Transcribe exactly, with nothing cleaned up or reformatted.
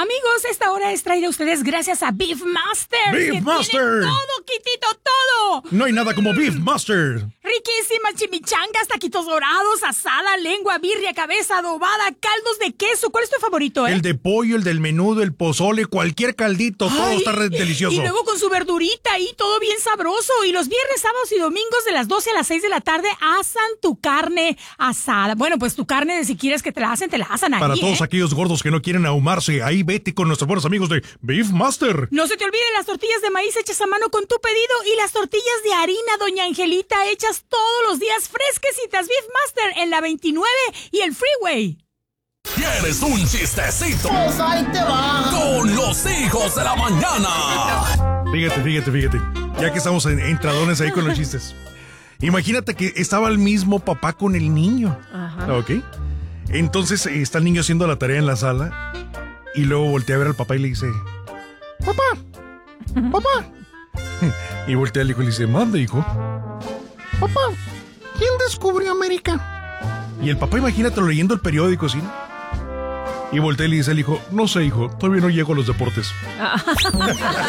Amigos, esta hora es traída a ustedes gracias a Beef Master. Beef Master. Todo, Quitito, todo. No hay nada como Beef Master. Riquísimas chimichangas, taquitos dorados, asada, lengua, birria, cabeza adobada, caldos de queso. ¿Cuál es tu favorito, eh? El de pollo, el del menudo, el pozole, cualquier caldito, Ay, todo está re delicioso. Y luego con su verdurita y todo bien sabroso. Y los viernes, sábados y domingos de las doce a las seis de la tarde asan tu carne asada. Bueno, pues tu carne, de si quieres que te la hacen, te la asan ahí. Para todos ¿eh? aquellos gordos que no quieren ahumarse, ahí vete con nuestros buenos amigos de Beef Master. No se te olviden las tortillas de maíz hechas a mano con tu pedido y las tortillas de harina Doña Angelita hechas todos los días fresquecitas. Beef Master en la veintinueve y el Freeway. ¿Quieres un chistecito? Pues ahí te va. Con los hijos de la mañana. Fíjate, fíjate, fíjate. Ya que estamos en, entradones ahí con los chistes. Imagínate que estaba el mismo papá con el niño. Ajá. ¿Ok? Entonces eh, está el niño haciendo la tarea en la sala y luego voltea a ver al papá y le dice: ¡Papá! ¡Papá! Y voltea al hijo y le dice: ¡Mande, hijo! ¡Papá! ¿Quién descubrió América? Y el papá, imagínate, leyendo el periódico, ¿sí? Y voltea y le dice al hijo: no sé, hijo, todavía no llego a los deportes.